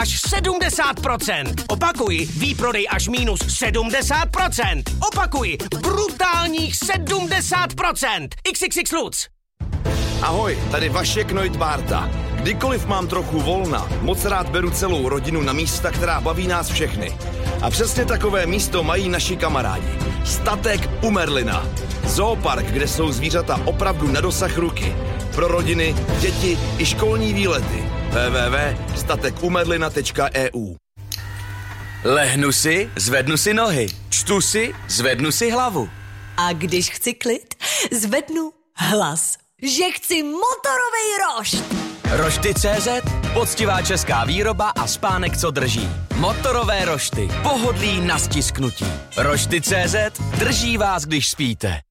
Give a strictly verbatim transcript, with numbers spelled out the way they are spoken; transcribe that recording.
až sedmdesát procent. Opakuji, výprodej až minus sedmdesát procent. Opakuji, brutálních sedmdesát procent. iks iks iks Lutz. Ahoj, tady Vašek Neutbárta. Kdykoliv mám trochu volna, moc rád beru celou rodinu na místa, která baví nás všechny. A přesně takové místo mají naši kamarádi. Statek u Merlina. Zoopark, kde jsou zvířata opravdu na dosah ruky. Pro rodiny, děti i školní výlety. w w w tečka statek u merlina tečka e u. Lehnu si, zvednu si nohy. Čtu si, zvednu si hlavu. A když chci klid, zvednu hlas. Že chci motorovej rošt. Rošty tečka cé zet, poctivá česká výroba a spánek, co drží. Motorové rošty, pohodlí na stisknutí. Rošty tečka cé zet drží vás, když spíte.